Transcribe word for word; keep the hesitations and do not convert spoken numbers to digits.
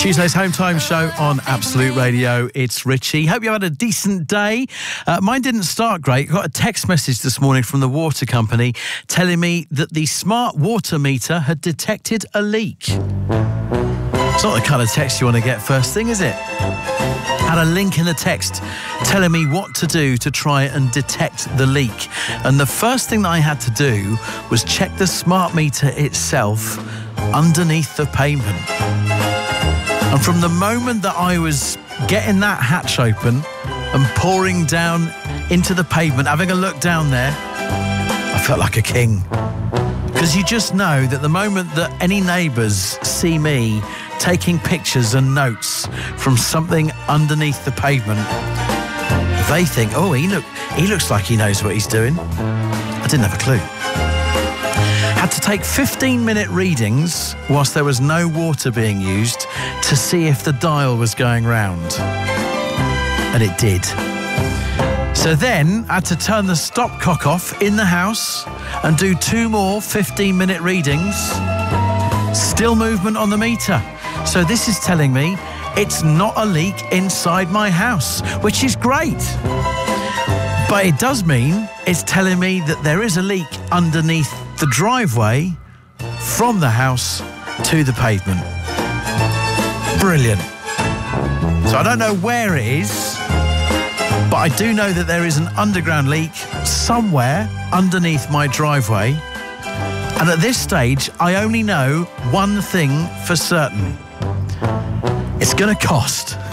Tuesday's Home Time Show on Absolute Radio. It's Richie. Hope you had a decent day. Uh, mine didn't start great. Got a text message this morning from the water company telling me that the smart water meter had detected a leak. It's not the kind of text you want to get first thing, is it? Had a link in the text telling me what to do to try and detect the leak. And the first thing that I had to do was check the smart meter itself underneath the pavement. And from the moment that I was getting that hatch open and pouring down into the pavement, having a look down there, I felt like a king. Because you just know that the moment that any neighbours see me taking pictures and notes from something underneath the pavement, they think, oh, he look, he looks like he knows what he's doing. I didn't have a clue. Had to take fifteen minute readings whilst there was no water being used to see if the dial was going round. And it did. So then I had to turn the stopcock off in the house and do two more fifteen minute readings. Still movement on the meter. So this is telling me it's not a leak inside my house, which is great. But it does mean it's telling me that there is a leak underneath the driveway from the house to the pavement. Brilliant. So I don't know where it is, but I do know that there is an underground leak somewhere underneath my driveway. And at this stage, I only know one thing for certain. It's going to cost.